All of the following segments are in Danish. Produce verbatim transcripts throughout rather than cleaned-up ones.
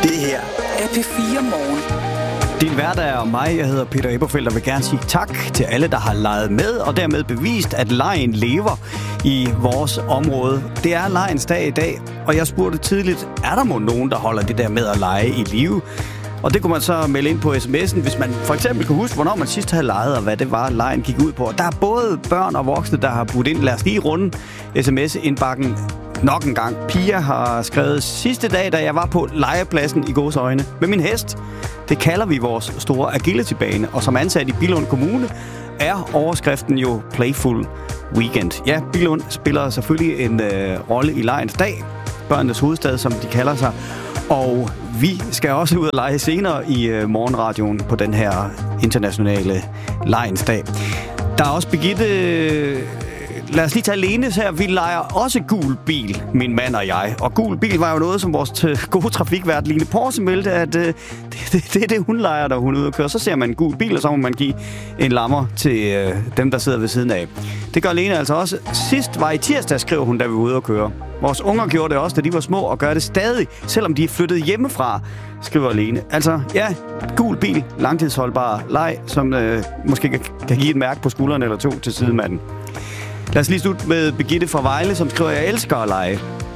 Det her er P fire Morgen. Din hverdag er mig. Jeg hedder Peter Eberfeldt og vil gerne sige tak til alle, der har leget med og dermed bevist, at legen lever i vores område. Det er legens dag i dag, og jeg spurgte tidligt, er der måske nogen, der holder det der med at lege i live? Og det kunne man så melde ind på sms'en, hvis man for eksempel kunne huske, hvornår man sidst havde leget, og hvad det var, legen gik ud på. Der er både børn og voksne, der har budt ind. Lad os lige runde sms-indbakken nok en gang. Pia har skrevet, sidste dag, da jeg var på legepladsen i gåseøjne med min hest. Det kalder vi vores store agility-bane, og som ansat i Billund Kommune er overskriften jo Playful Weekend. Ja, Billund spiller selvfølgelig en øh, rolle i legens dag, børnenes hovedstad, som de kalder sig. Og vi skal også ud og lege senere i øh, morgenradioen på den her internationale legens dag. Der er også Birgitte. Øh, lad os lige tage Lenes her. Vi leger også gul bil, min mand og jeg. Og gul bil var jo noget, som vores t- gode trafikvært Line Porse meldte, at øh, det, det, det er det, hun leger, når hun er ude at køre. Så ser man en gul bil, og så må man give en lammer til øh, dem, der sidder ved siden af. Det gør Lene altså også. Sidst var i tirsdag, skrev hun, da vi var ude at køre. Vores unger gjorde det også, da de var små, og gør det stadig, selvom de er flyttet hjemmefra, skriver Lene. Altså, ja, gul bil, langtidsholdbar leg, som øh, måske kan, kan give et mærke på skulderen eller to til sidemanden. Lad os lige slutte med Birgitte fra Vejle, som skriver, jeg elsker at lege.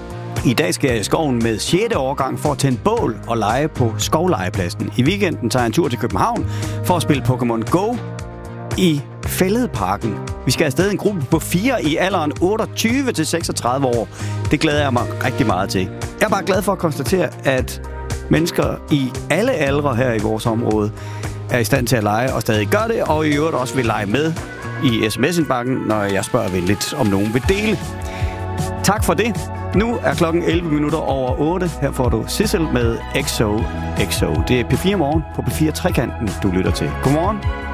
I dag skal jeg i skoven med sjette årgang for at tænde bål og lege på skovlegepladsen. I weekenden tager jeg en tur til København for at spille Pokémon Go i Fælledparken. Vi skal afsted en gruppe på fire i alderen otteogtyve til seksogtredive år. Det glæder jeg mig rigtig meget til. Jeg er bare glad for at konstatere, at mennesker i alle aldre her i vores område er i stand til at lege og stadig gør det, og i øvrigt også vil lege med i sms-indbakken, når jeg spørger venligt, om nogen vil dele. Tak for det. Nu er klokken elleve minutter over otte. Her får du Sissel med X O X O. Det er P fire Morgen på P fire Trekanten, du lytter til. Godmorgen.